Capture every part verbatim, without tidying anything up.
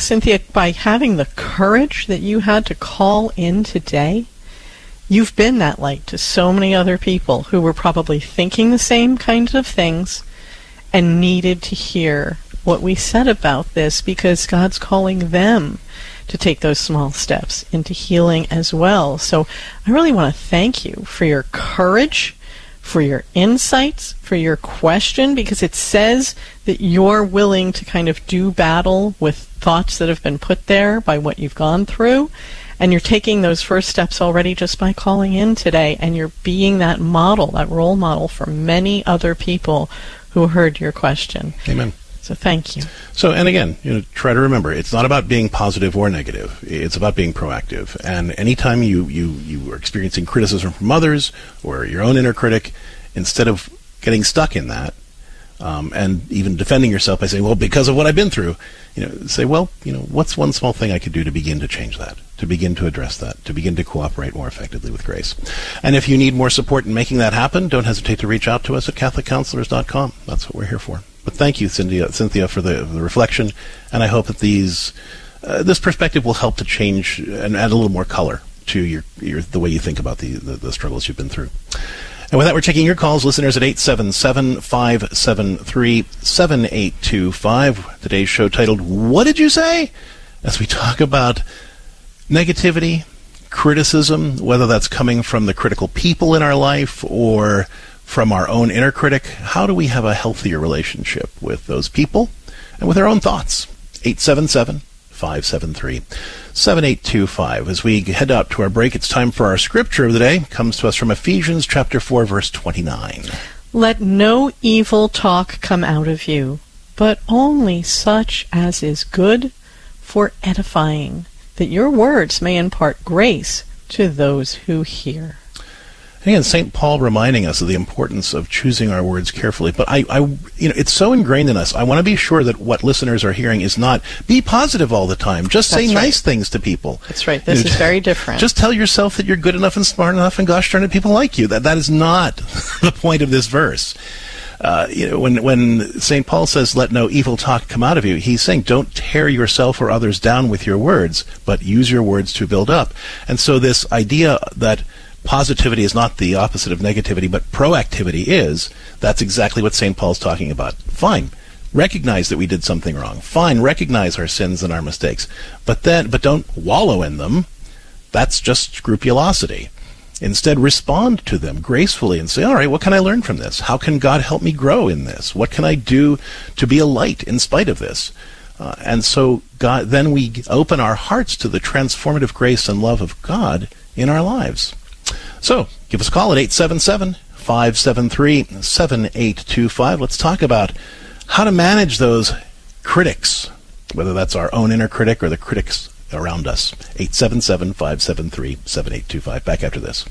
Cynthia, by having the courage that you had to call in today, you've been that light to so many other people who were probably thinking the same kinds of things and needed to hear what we said about this, because God's calling them to take those small steps into healing as well. So I really want to thank you for your courage, for your insights, for your question, because it says that you're willing to kind of do battle with thoughts that have been put there by what you've gone through, and you're taking those first steps already just by calling in today, and you're being that model, that role model for many other people who heard your question. Amen. So thank you. So, and again, you know, try to remember, it's not about being positive or negative. It's about being proactive. And anytime you, you, you are experiencing criticism from others or your own inner critic, instead of getting stuck in that, um, and even defending yourself by saying, well, because of what I've been through, you know, say, well, you know, what's one small thing I could do to begin to change that, to begin to address that, to begin to cooperate more effectively with grace. And if you need more support in making that happen, don't hesitate to reach out to us at catholic counselors dot com. That's what we're here for. But thank you, Cynthia, Cynthia for the, the reflection, and I hope that these uh, this perspective will help to change and add a little more color to your, your the way you think about the, the, the struggles you've been through. And with that, we're taking your calls, listeners, at eight seven seven, five seven three, seven eight two five. Today's show titled, What Did You Say? As we talk about negativity, criticism, whether that's coming from the critical people in our life or from our own inner critic. How do we have a healthier relationship with those people and with our own thoughts? eight seven seven, five seven three, seven eight two five. As we head out to our break, it's time for our scripture of the day. It comes to us from Ephesians chapter four, verse twenty-nine. Let no evil talk come out of you, but only such as is good for edifying, that your words may impart grace to those who hear. Again, Saint Paul reminding us of the importance of choosing our words carefully. But I, I, you know, it's so ingrained in us. I want to be sure that what listeners are hearing is not be positive all the time. Just say That's right. nice things to people. That's right. This You know, is very different. Just tell yourself that you're good enough and smart enough, and gosh darn it, people like you. That that is not the point of this verse. Uh, you know, when when Saint Paul says, "Let no evil talk come out of you," he's saying, "Don't tear yourself or others down with your words, but use your words to build up." And so, this idea that positivity is not the opposite of negativity, but proactivity is, that's exactly what Saint Paul's talking about. Fine, recognize that we did something wrong. Fine, recognize our sins and our mistakes. But then, but don't wallow in them. That's just scrupulosity. Instead, respond to them gracefully and say, all right, what can I learn from this? How can God help me grow in this? What can I do to be a light in spite of this? Uh, and so God, then we open our hearts to the transformative grace and love of God in our lives. So, give us a call at eight seven seven, five seven three, seven eight two five. Let's talk about how to manage those critics, whether that's our own inner critic or the critics around us. eight seven seven, five seven three, seven eight two five. Back after this.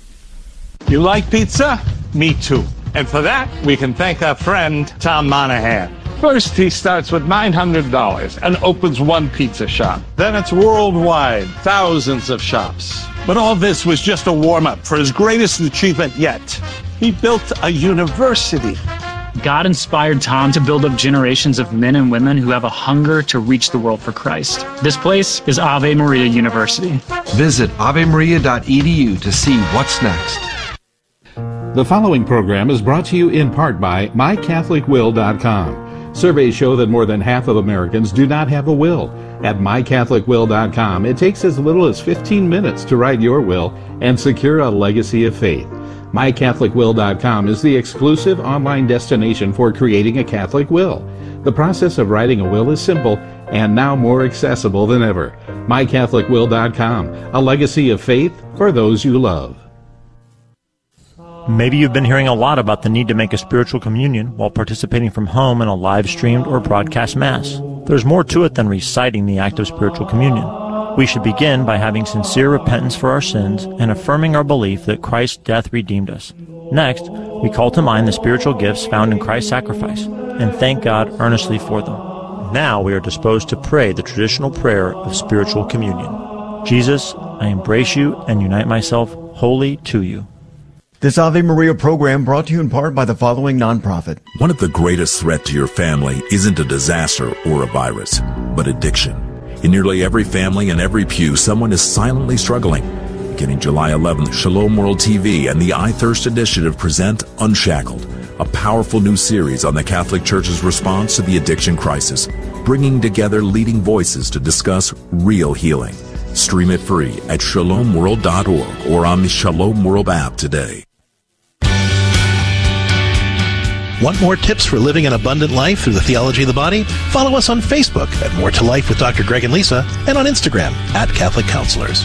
You like pizza? Me too. And for that, we can thank our friend, Tom Monahan. First, he starts with nine hundred dollars and opens one pizza shop. Then it's worldwide, thousands of shops. But all this was just a warm-up for his greatest achievement yet. He built a university. God inspired Tom to build up generations of men and women who have a hunger to reach the world for Christ. This place is Ave Maria University. Visit ave maria dot e d u to see what's next. The following program is brought to you in part by my catholic will dot com. Surveys show that more than half of Americans do not have a will. At my catholic will dot com, it takes as little as fifteen minutes to write your will and secure a legacy of faith. my catholic will dot com is the exclusive online destination for creating a Catholic will. The process of writing a will is simple and now more accessible than ever. my catholic will dot com, a legacy of faith for those you love. Maybe you've been hearing a lot about the need to make a spiritual communion while participating from home in a live-streamed or broadcast Mass. There's more to it than reciting the act of spiritual communion. We should begin by having sincere repentance for our sins and affirming our belief that Christ's death redeemed us. Next, we call to mind the spiritual gifts found in Christ's sacrifice and thank God earnestly for them. Now we are disposed to pray the traditional prayer of spiritual communion. Jesus, I embrace you and unite myself wholly to you. This Ave Maria program brought to you in part by the following nonprofit. One of the greatest threats to your family isn't a disaster or a virus, but addiction. In nearly every family and every pew, someone is silently struggling. Beginning July eleventh, Shalom World T V and the I Thirst Initiative present Unshackled, a powerful new series on the Catholic Church's response to the addiction crisis, bringing together leading voices to discuss real healing. Stream it free at shalom world dot org or on the Shalom World app today. Want more tips for living an abundant life through the theology of the body? Follow us on Facebook at More to Life with Doctor Greg and Lisa, and on Instagram at Catholic Counselors.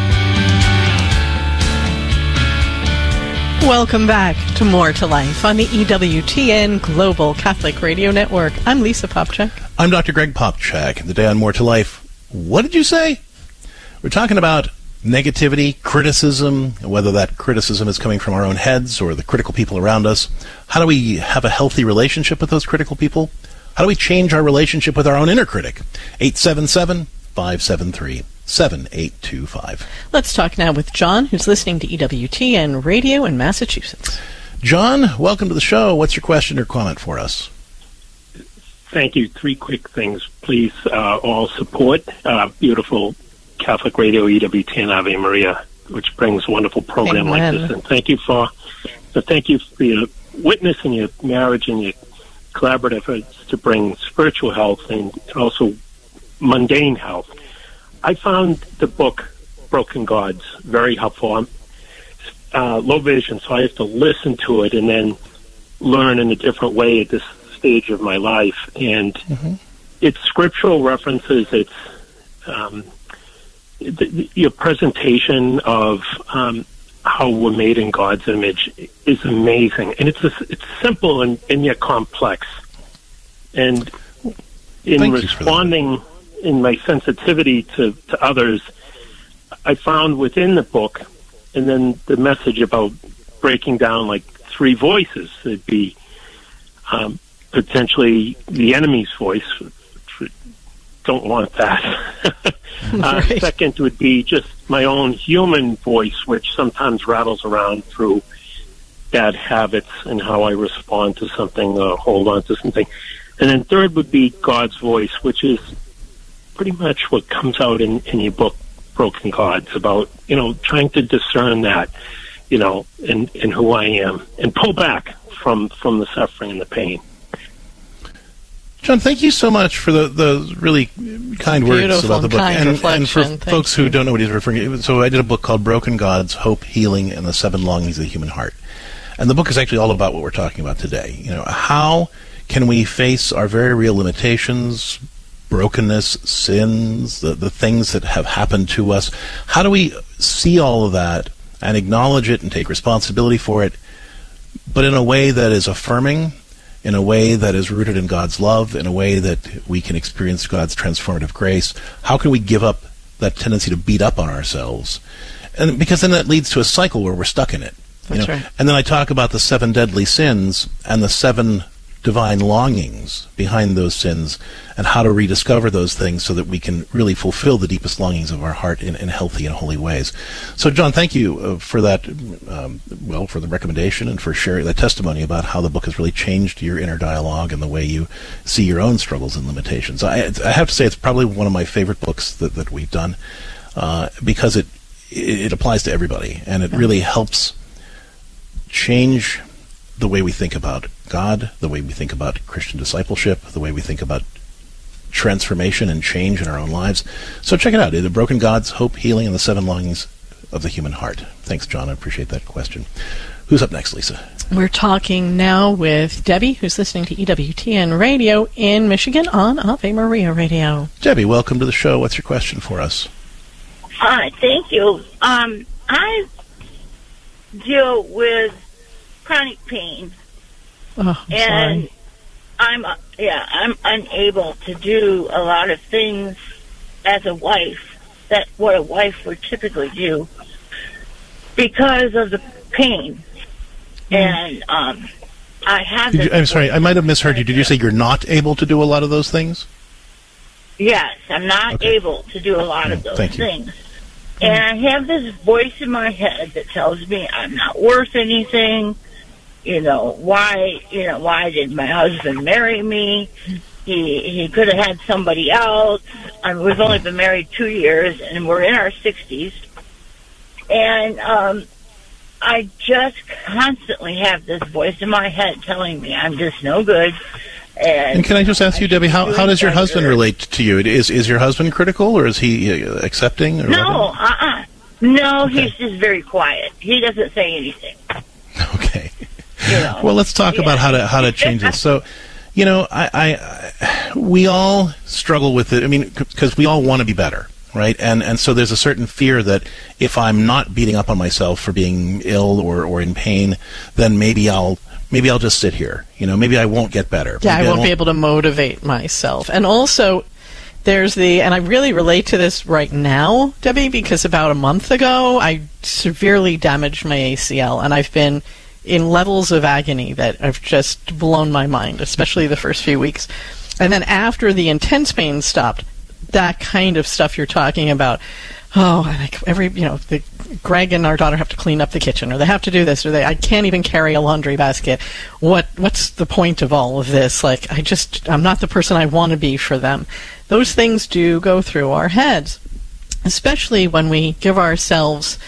Welcome back to More to Life on the E W T N Global Catholic Radio Network. I'm Lisa Popchak. I'm Doctor Greg Popchak. Today on More to Life, what did you say? We're talking about negativity, criticism, whether that criticism is coming from our own heads or the critical people around us. How do we have a healthy relationship with those critical people? How do we change our relationship with our own inner critic? eight seven seven, five seven three, seven eight two five. Let's talk now with John, who's listening to E W T N Radio in Massachusetts. John, welcome to the show. What's your question or comment for us? Thank you. Three quick things, please. Uh, all support uh, beautiful Catholic Radio, E W T N Ave Maria, which brings a wonderful program Amen. like this. And thank you for, so thank you for your witness in your marriage and your collaborative efforts to bring spiritual health and also mundane health. I found the book Broken Gods very helpful. I'm uh, low vision, so I have to listen to it and then learn in a different way at this stage of my life. And mm-hmm. it's scriptural references. It's um, the, your presentation of um, how we're made in God's image is amazing, and it's a, it's simple and, and yet complex. And in Thank responding in my sensitivity to, to others, I found within the book, and then the message about breaking down like three voices. It'd be um, potentially the enemy's voice. Don't want that. uh, Right. Second would be just my own human voice, which sometimes rattles around through bad habits and how I respond to something, uh, hold on to something. And then third would be God's voice, which is pretty much what comes out in, in your book, Broken Gods, about, you know, trying to discern that, you know, in, in who I am and pull back from, from the suffering and the pain. John, thank you so much for the, the really kind words Beautiful about the book. kind And, and for reflection. Thank folks who you. don't know what he's referring to, so I did a book called Broken Gods, Hope, Healing, and the Seven Longings of the Human Heart. And the book is actually all about what we're talking about today. You know, how can we face our very real limitations, brokenness, sins, the, the things that have happened to us? How do we see all of that and acknowledge it and take responsibility for it, but in a way that is affirming, in a way that is rooted in God's love, in a way that we can experience God's transformative grace? How can we give up that tendency to beat up on ourselves? And because then that leads to a cycle where we're stuck in it. You That's know? right. And then I talk about the seven deadly sins and the seven divine longings behind those sins, and how to rediscover those things so that we can really fulfill the deepest longings of our heart in, in healthy and holy ways. So, John, thank you uh, for that, um, well, for the recommendation and for sharing that testimony about how the book has really changed your inner dialogue and the way you see your own struggles and limitations. I, I have to say it's probably one of my favorite books that, that we've done uh, because it, it it applies to everybody, and it really helps change the way we think about God, the way we think about Christian discipleship, the way we think about transformation and change in our own lives. So check it out. The Broken Gods, Hope, Healing, and the Seven Longings of the Human Heart. Thanks, John. I appreciate that question. Who's up next, Lisa? We're talking now with Debbie, who's listening to E W T N Radio in Michigan on Ave Maria Radio. Debbie, welcome to the show. What's your question for us? Hi, thank you. Um, I deal with chronic pain, Oh, I'm and sorry. I'm uh, yeah I'm unable to do a lot of things as a wife that what a wife would typically do because of the pain. Mm. And um, I have. Did you, this I'm sorry, I might have misheard you. Did you say you're not able to do a lot of those things? Yes, I'm not Okay. able to do a lot Mm, of those thank you. things. And I have this voice in my head that tells me I'm not worth anything. You know, why, you know, why did my husband marry me? he he could have had somebody else. I mean, we've only been married two years, and we're in our sixties. And um, I just constantly have this voice in my head telling me I'm just no good. And, and can I just ask you, Debbie, how, how does your husband relate to you? Is is your husband critical, or is he uh, accepting? Or no, uh-uh. No, okay. He's just very quiet. He doesn't say anything. Okay. You know, well, let's talk yeah. about how to how to change this. So, you know, I, I we all struggle with it. I mean, because we all want to be better, right? And and so there's a certain fear that if I'm not beating up on myself for being ill or, or in pain, then maybe I'll maybe I'll just sit here. You know, maybe I won't get better. Yeah, maybe I won't I be able to motivate myself. And also, there's the, and I really relate to this right now, Debbie, because about a month ago, I severely damaged my A C L, and I've been in levels of agony that have just blown my mind, especially the first few weeks. And then after the intense pain stopped, that kind of stuff you're talking about, oh, like every, you know, the, Greg and our daughter have to clean up the kitchen, or they have to do this, or they, I can't even carry a laundry basket. What, what's the point of all of this? Like, I just, I'm not the person I want to be for them. Those things do go through our heads, especially when we give ourselves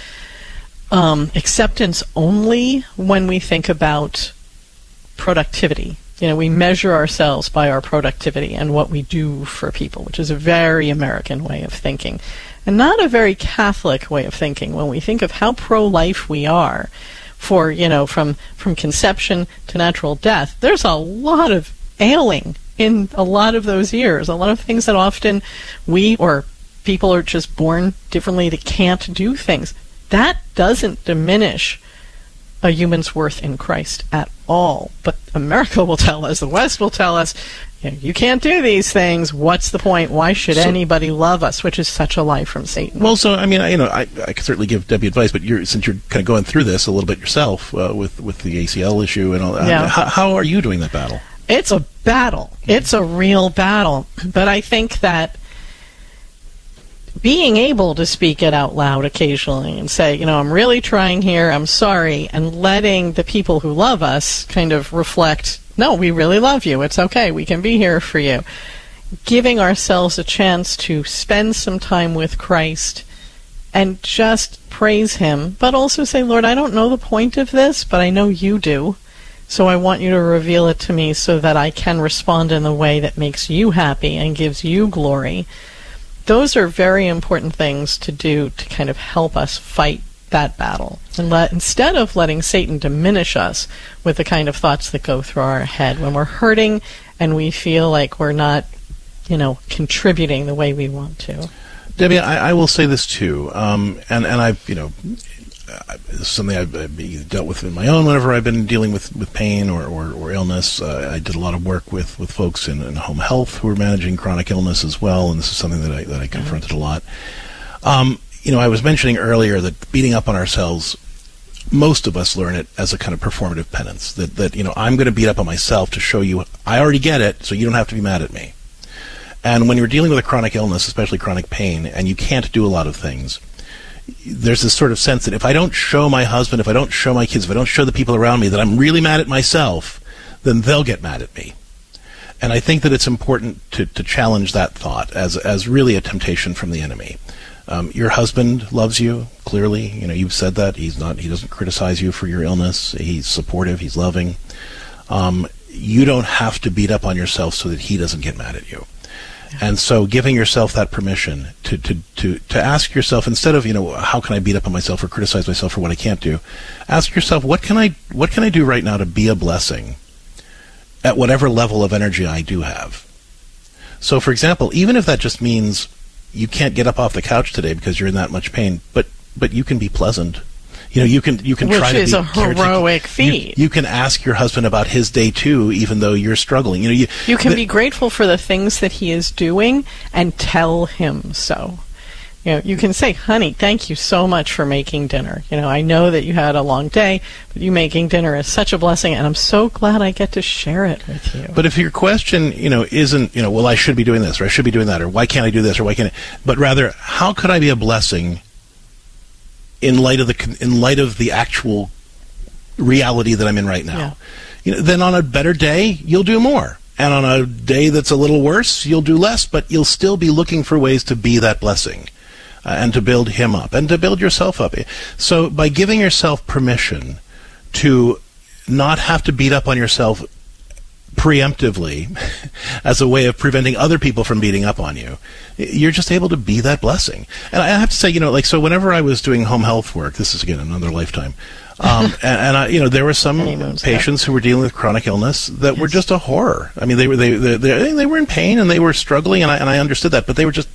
um, acceptance only when we think about productivity. You know, we measure ourselves by our productivity and what we do for people, which is a very American way of thinking, and not a very Catholic way of thinking. When we think of how pro-life we are, for, you know, from, from conception to natural death, there's a lot of ailing in a lot of those years, a lot of things that often we or people are just born differently that can't do things. That doesn't diminish a human's worth in Christ at all. But America will tell us, the West will tell us, you know, you can't do these things. What's the point? Why should so, anybody love us? Which is such a lie from Satan. Well, so I mean, I, you know, I, I can certainly give Debbie advice, but you're, since you're kind of going through this a little bit yourself uh, with with the A C L issue and all that, yeah. how, how are you doing that battle? It's a battle. It's a real battle. But I think that being able to speak it out loud occasionally and say, you know, I'm really trying here, I'm sorry, and letting the people who love us kind of reflect, no, we really love you, it's okay, we can be here for you. Giving ourselves a chance to spend some time with Christ and just praise Him, but also say, Lord, I don't know the point of this, but I know you do. So I want you to reveal it to me so that I can respond in the way that makes you happy and gives you glory. Those are very important things to do to kind of help us fight that battle. And let, instead of letting Satan diminish us with the kind of thoughts that go through our head when we're hurting and we feel like we're not, you know, contributing the way we want to. Debbie, I, I will say this too, um, and, and I've, you know, this is something I've, I've dealt with in my own whenever I've been dealing with, with pain or, or, or illness. Uh, I did a lot of work with, with folks in, in home health who are managing chronic illness as well, and this is something that I, that I confronted a lot. Um, you know, I was mentioning earlier that beating up on ourselves, most of us learn it as a kind of performative penance, that, that you know, I'm going to beat up on myself to show you I already get it, so you don't have to be mad at me. And when you're dealing with a chronic illness, especially chronic pain, and you can't do a lot of things, there's this sort of sense that if I don't show my husband, if I don't show my kids, if I don't show the people around me that I'm really mad at myself, then they'll get mad at me. And I think that it's important to, to challenge that thought as as really a temptation from the enemy. Um, your husband loves you, clearly. You know, you've said that. He's not. He doesn't criticize you for your illness. He's supportive. He's loving. Um, you don't have to beat up on yourself so that he doesn't get mad at you. And so giving yourself that permission to, to, to, to ask yourself, instead of, you know, how can I beat up on myself or criticize myself for what I can't do, ask yourself, what can I what can I do right now to be a blessing at whatever level of energy I do have? So, for example, even if that just means you can't get up off the couch today because you're in that much pain, but but you can be pleasant. You know, you can you can Which try to be is a heroic feat. You, you can ask your husband about his day too, even though you're struggling. You know, you you can the, be grateful for the things that he is doing and tell him so. You know, you can say, "Honey, thank you so much for making dinner. You know, I know that you had a long day, but you making dinner is such a blessing, and I'm so glad I get to share it with you." But if your question, you know, isn't, you know, well, I should be doing this, or I should be doing that, or why can't I do this, or why can't I, but rather, how could I be a blessing in light of the in light of the actual reality that I'm in right now? Yeah. You know, then on a better day, you'll do more. And on a day that's a little worse, you'll do less, but you'll still be looking for ways to be that blessing uh, and to build him up and to build yourself up. So by giving yourself permission to not have to beat up on yourself preemptively as a way of preventing other people from beating up on you, you're just able to be that blessing. And I have to say, you know, like, so whenever I was doing home health work, this is, again, another lifetime, um, and, and I, you know, there were some patients who were dealing with chronic illness that yes. were just a horror. I mean, they were they, they they they were in pain and they were struggling, and I and I understood that, but they were just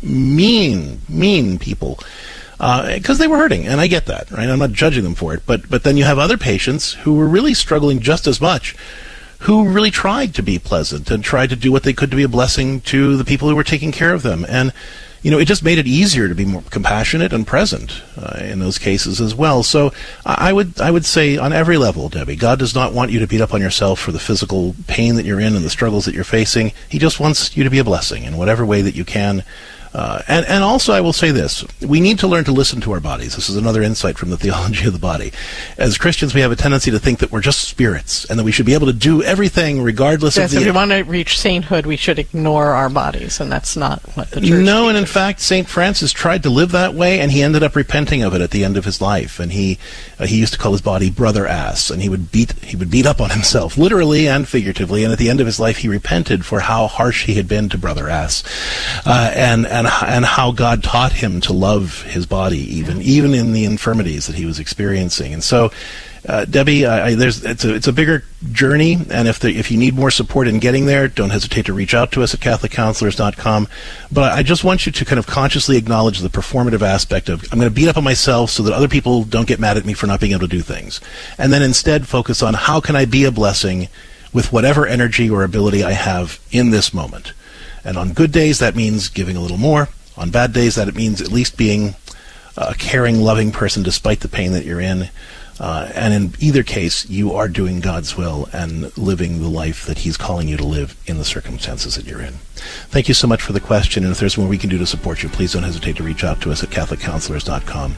mean, mean people. Because uh, they were hurting, and I get that, right? I'm not judging them for it, but but then you have other patients who were really struggling just as much, who really tried to be pleasant and tried to do what they could to be a blessing to the people who were taking care of them. And, you know, it just made it easier to be more compassionate and present uh, in those cases as well. So I would I would say on every level, Debbie, God does not want you to beat up on yourself for the physical pain that you're in and the struggles that you're facing. He just wants you to be a blessing in whatever way that you can. Uh, and, and also, I will say this. We need to learn to listen to our bodies. This is another insight from the theology of the body. As Christians, we have a tendency to think that we're just spirits and that we should be able to do everything regardless yes, of the... Yes, if we want to reach sainthood, we should ignore our bodies, and that's not what the church No, and in teaches. fact, Saint Francis tried to live that way, and he ended up repenting of it at the end of his life. And he uh, he used to call his body brother ass, and he would beat he would beat up on himself, literally and figuratively. And at the end of his life, he repented for how harsh he had been to brother ass, uh, and and and how God taught him to love his body, even even in the infirmities that he was experiencing. And so, uh, Debbie, I, I, there's it's a it's a bigger journey, and if the, if you need more support in getting there, don't hesitate to reach out to us at Catholic Counselors dot com. But I just want you to kind of consciously acknowledge the performative aspect of, I'm going to beat up on myself so that other people don't get mad at me for not being able to do things, and then instead focus on how can I be a blessing with whatever energy or ability I have in this moment. And on good days, that means giving a little more. On bad days, that it means at least being a caring, loving person despite the pain that you're in. Uh, and in either case, you are doing God's will and living the life that he's calling you to live in the circumstances that you're in. Thank you so much for the question, and if there's more we can do to support you, please don't hesitate to reach out to us at Catholic Counselors dot com.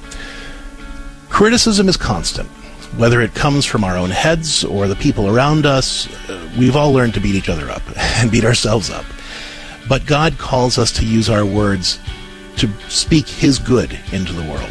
Criticism is constant. Whether it comes from our own heads or the people around us, uh, we've all learned to beat each other up and beat ourselves up. But God calls us to use our words to speak his good into the world.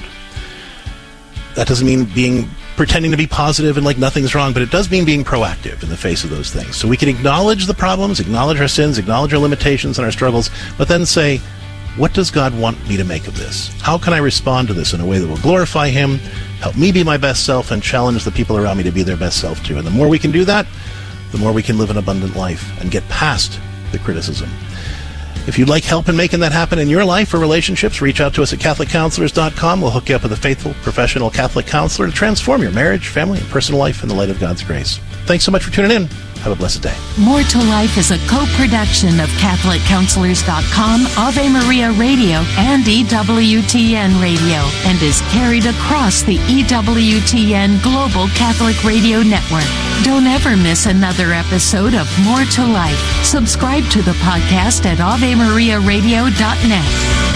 That doesn't mean being pretending to be positive and like nothing's wrong, but it does mean being proactive in the face of those things. So we can acknowledge the problems, acknowledge our sins, acknowledge our limitations and our struggles, but then say, what does God want me to make of this? How can I respond to this in a way that will glorify him, help me be my best self, and challenge the people around me to be their best self too? And the more we can do that, the more we can live an abundant life and get past the criticism. If you'd like help in making that happen in your life or relationships, reach out to us at Catholic Counselors dot com. We'll hook you up with a faithful, professional Catholic counselor to transform your marriage, family, and personal life in the light of God's grace. Thanks so much for tuning in. Have a blessed day. More to Life is a co-production of Catholic Counselors dot com, Ave Maria Radio, and E W T N Radio, and is carried across the E W T N Global Catholic Radio Network. Don't ever miss another episode of More to Life. Subscribe to the podcast at Ave Maria Radio dot net.